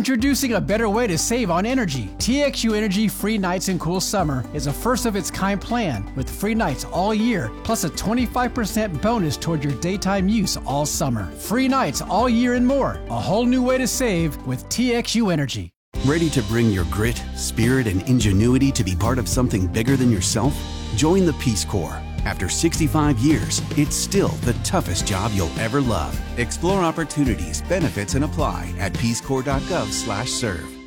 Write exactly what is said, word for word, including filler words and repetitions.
Introducing a better way to save on energy. T X U Energy Free Nights and Cool Summer is a first-of-its-kind plan with free nights all year, plus a twenty-five percent bonus toward your daytime use all summer. Free nights all year and more. A whole new way to save with T X U Energy. Ready to bring your grit, spirit, and ingenuity to be part of something bigger than yourself? Join the Peace Corps. After sixty-five years, it's still the toughest job you'll ever love. Explore opportunities, benefits, and apply at peace corps dot gov slash serve.